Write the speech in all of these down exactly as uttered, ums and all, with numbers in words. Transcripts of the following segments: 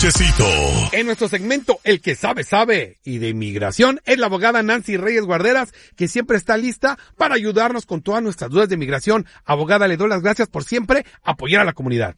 Cochecito. En nuestro segmento El que sabe, sabe, y de inmigración, es la abogada Nancy Reyes Guarderas, que siempre está lista para ayudarnos con todas nuestras dudas de inmigración. Abogada, le doy las gracias por siempre apoyar a la comunidad.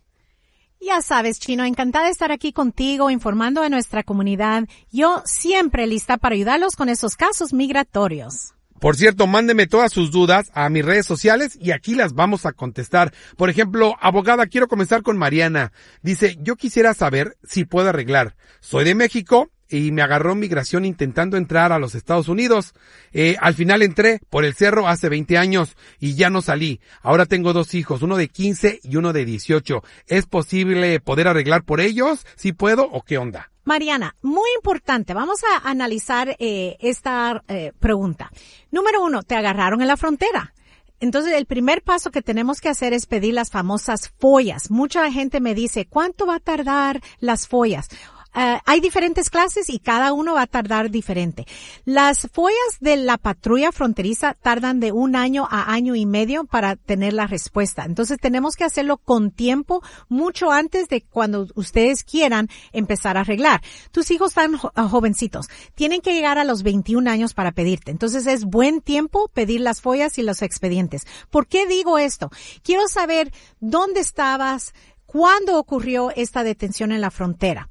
Ya sabes, Chino, encantada de estar aquí contigo, informando a nuestra comunidad. Yo siempre lista para ayudarlos con esos casos migratorios. Por cierto, mándeme todas sus dudas a mis redes sociales y aquí las vamos a contestar. Por ejemplo, abogada, quiero comenzar con Mariana. Dice, yo quisiera saber si puedo arreglar. Soy de México y me agarró migración intentando entrar a los Estados Unidos. Eh, al final entré por el cerro hace veinte años y ya no salí. Ahora tengo dos hijos, uno de quince y uno de dieciocho. ¿Es posible poder arreglar por ellos? ¿Sí puedo o qué onda? Mariana, muy importante. Vamos a analizar eh, esta eh, pregunta. Número uno, te agarraron en la frontera. Entonces, el primer paso que tenemos que hacer es pedir las famosas follas. Mucha gente me dice, ¿cuánto va a tardar las follas? Uh, hay diferentes clases y cada uno va a tardar diferente. Las follas de la patrulla fronteriza tardan de un año a año y medio para tener la respuesta. Entonces tenemos que hacerlo con tiempo, mucho antes de cuando ustedes quieran empezar a arreglar. Tus hijos están jo- jovencitos. Tienen que llegar a los veintiún años para pedirte. Entonces es buen tiempo pedir las follas y los expedientes. ¿Por qué digo esto? Quiero saber dónde estabas, cuándo ocurrió esta detención en la frontera.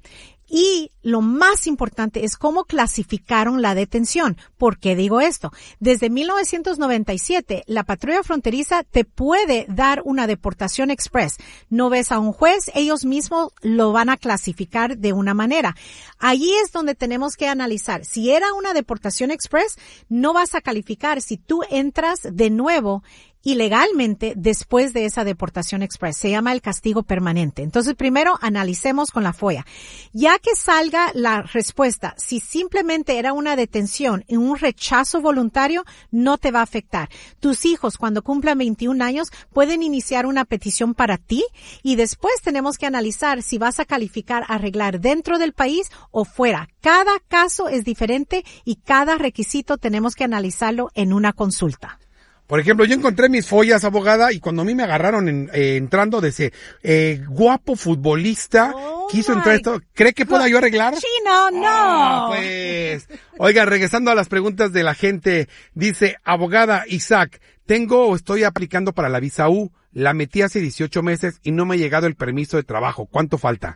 Y lo más importante es cómo clasificaron la detención. ¿Por qué digo esto? Desde mil novecientos noventa y siete, la patrulla fronteriza te puede dar una deportación express. No ves a un juez, ellos mismos lo van a clasificar de una manera. Allí es donde tenemos que analizar. Si era una deportación express, no vas a calificar si tú entras de nuevo ilegalmente después de esa deportación express. Se llama el castigo permanente. Entonces, primero analicemos con la folla. Ya que salga la respuesta, si simplemente era una detención y un rechazo voluntario, no te va a afectar. Tus hijos, cuando cumplan veintiún años, pueden iniciar una petición para ti y después tenemos que analizar si vas a calificar a arreglar dentro del país o fuera. Cada caso es diferente y cada requisito tenemos que analizarlo en una consulta. Por ejemplo, yo encontré mis follas, abogada, y cuando a mí me agarraron en, eh, entrando de ese eh, guapo futbolista, oh quiso entrar esto, ¿cree que pueda yo arreglar? Chino, no. Ah, pues. Oiga, regresando a las preguntas de la gente, dice, abogada Isaac, tengo o estoy aplicando para la visa U, la metí hace dieciocho meses y no me ha llegado el permiso de trabajo, ¿cuánto falta?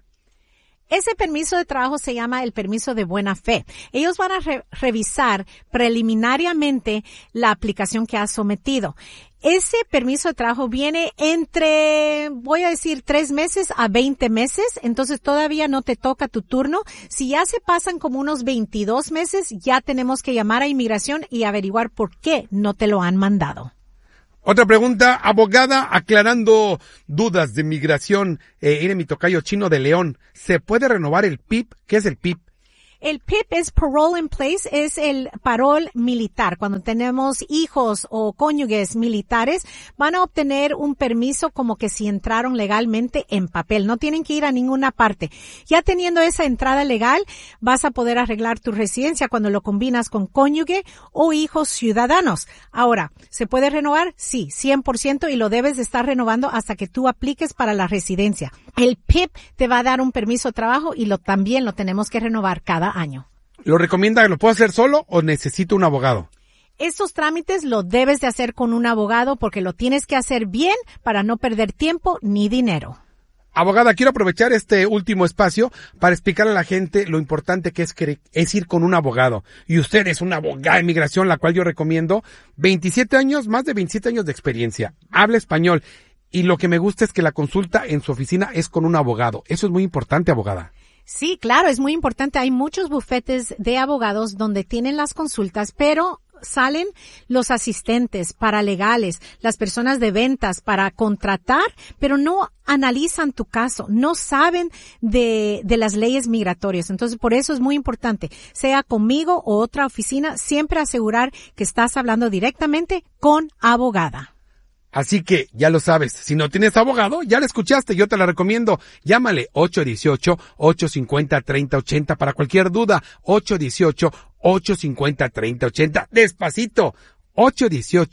Ese permiso de trabajo se llama el permiso de buena fe. Ellos van a re- revisar preliminariamente la aplicación que has sometido. Ese permiso de trabajo viene entre, voy a decir, tres meses a veinte meses, entonces todavía no te toca tu turno. Si ya se pasan como unos veintidós meses, ya tenemos que llamar a inmigración y averiguar por qué no te lo han mandado. Otra pregunta, abogada, aclarando dudas de migración, eh, en mi tocayo Chino de León, ¿se puede renovar el P I P? ¿Qué es el P I P? El P I P es Parole in Place, es el parol militar. Cuando tenemos hijos o cónyuges militares, van a obtener un permiso como que si entraron legalmente en papel. No tienen que ir a ninguna parte. Ya teniendo esa entrada legal, vas a poder arreglar tu residencia cuando lo combinas con cónyuge o hijos ciudadanos. Ahora, ¿se puede renovar? Sí, cien por ciento, y lo debes de estar renovando hasta que tú apliques para la residencia. El P I P te va a dar un permiso de trabajo y lo también lo tenemos que renovar cada año. ¿Lo recomienda que lo puedo hacer solo o necesito un abogado? Estos trámites lo debes de hacer con un abogado porque lo tienes que hacer bien para no perder tiempo ni dinero. Abogada, quiero aprovechar este último espacio para explicarle a la gente lo importante que es, que es ir con un abogado. Y usted es una abogada de inmigración, la cual yo recomiendo. veintisiete años, más de veintisiete años de experiencia. Habla español. Y lo que me gusta es que la consulta en su oficina es con un abogado. Eso es muy importante, abogada. Sí, claro, es muy importante. Hay muchos bufetes de abogados donde tienen las consultas, pero salen los asistentes, paralegales, las personas de ventas para contratar, pero no analizan tu caso, no saben de, de las leyes migratorias. Entonces, por eso es muy importante, sea conmigo o otra oficina, siempre asegurar que estás hablando directamente con abogada. Así que, ya lo sabes, si no tienes abogado, ya lo escuchaste, yo te la recomiendo. Llámale ocho uno ocho, ocho cinco cero, tres cero ocho cero para cualquier duda. ocho uno ocho, ocho cinco cero, tres cero ocho cero. Despacito. ocho uno ocho,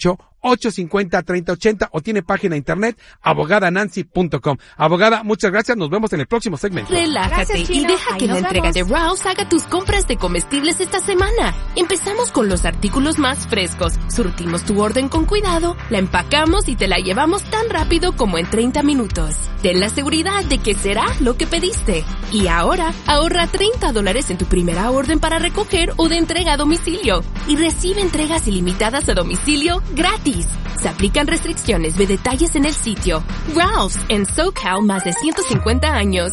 ocho cinco cero, tres cero ocho cero o tiene página de internet abogada nancy punto com. Abogada, muchas gracias. Nos vemos en el próximo segmento. Relájate Gracias, y deja Ahí que la nos entrega vemos. de Rouse haga tus compras de comestibles esta semana. Empezamos con los artículos más frescos. Surtimos tu orden con cuidado, la empacamos y te la llevamos tan rápido como en treinta minutos. Ten la seguridad de que será lo que pediste. Y ahora, ahorra treinta dólares en tu primera orden para recoger o de entrega a domicilio. Y recibe entregas ilimitadas a domicilio gratis. Se aplican restricciones, ve detalles en el sitio. Rouse, en SoCal, más de ciento cincuenta años.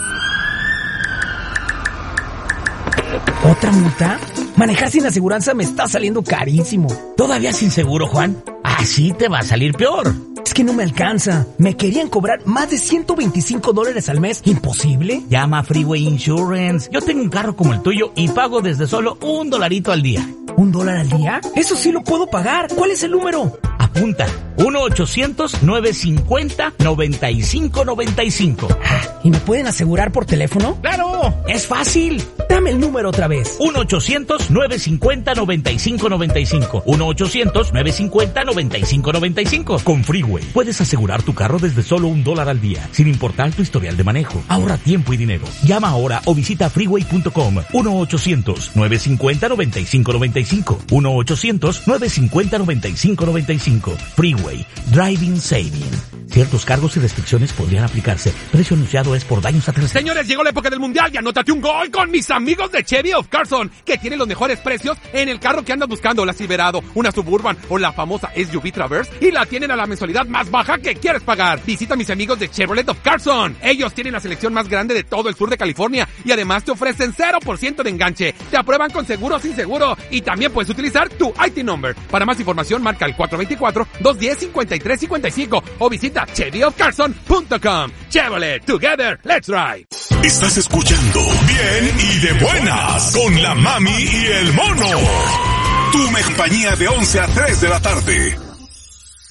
¿Otra multa? Manejar sin aseguranza me está saliendo carísimo. ¿Todavía sin seguro, Juan? Así te va a salir peor. Es que no me alcanza. Me querían cobrar más de ciento veinticinco dólares al mes. ¿Imposible? Llama a Freeway Insurance. Yo tengo un carro como el tuyo y pago desde solo un dolarito al día. ¿Un dólar al día? Eso sí lo puedo pagar. ¿Cuál es el número? Apunta. uno ochocientos, nueve cincuenta, noventa y cinco noventa y cinco. Ah, ¿y me pueden asegurar por teléfono? ¡Claro! ¡Es fácil! Dame el número otra vez. uno ochocientos, nueve cincuenta, noventa y cinco noventa y cinco. uno ochocientos, nueve cincuenta, noventa y cinco noventa y cinco. Con Freeway puedes asegurar tu carro desde solo un dólar al día, sin importar tu historial de manejo. Ahorra tiempo y dinero. Llama ahora o visita freeway punto com. uno ochocientos, nueve cincuenta, noventa y cinco noventa y cinco. uno ochocientos, nueve cincuenta, noventa y cinco noventa y cinco. Freeway. Driving Saving. Ciertos cargos y restricciones podrían aplicarse. Precio anunciado es por daños a terceros. Señores, llegó la época del mundial y anótate un gol con mis amigos de Chevy of Carson, que tienen los mejores precios en el carro que andas buscando, la Silverado, una Suburban o la famosa S U V Traverse, y la tienen a la mensualidad más baja que quieres pagar. Visita a mis amigos de Chevrolet of Carson. Ellos tienen la selección más grande de todo el sur de California y además te ofrecen cero por ciento de enganche. Te aprueban con seguro o sin seguro y también puedes utilizar tu I T number. Para más información marca el cuatro dos cuatro, dos uno cero, cinco tres cinco cinco o visita chevy of carson punto com. Chevrolet, together, let's ride. Estás escuchando Bien y de Buenas con la Mami y el Mono. Tu compañía de once a tres de la tarde.